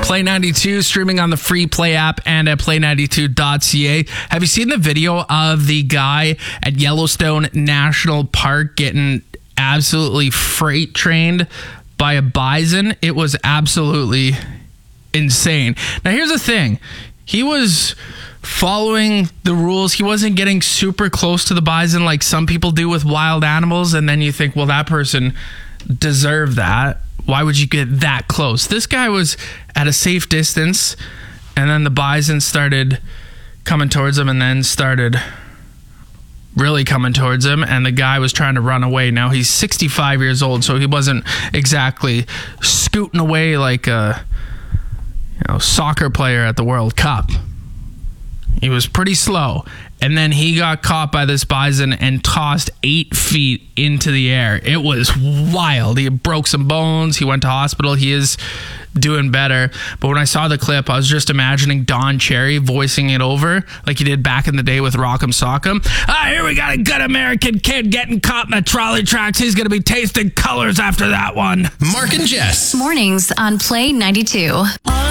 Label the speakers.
Speaker 1: Play 92, streaming on the free Play app and at play92.ca. Have you seen the video of the guy at Yellowstone National Park getting absolutely freight trained by a bison? It was absolutely insane. Now, here's the thing. He was following the rules. He wasn't getting super close to the bison like some people do with wild animals. And then you think, well, that person deserved that. Why would you get that close? This guy was at a safe distance, and then the bison started coming towards him and then started really coming towards him, and the guy was trying to run away. Now, he's 65 years old, so he wasn't exactly scooting away like a soccer player at the World Cup. He was pretty slow. And then he got caught by this bison and tossed 8 feet into the air. It was wild. He broke some bones. He went to hospital. He is doing better. But when I saw the clip, I was just imagining Don Cherry voicing it over like he did back in the day with Rock'em Sock'em. Here we got a good American kid getting caught in the trolley tracks. He's going to be tasting colors after that one.
Speaker 2: Mark and Jess.
Speaker 3: Mornings on Play 92.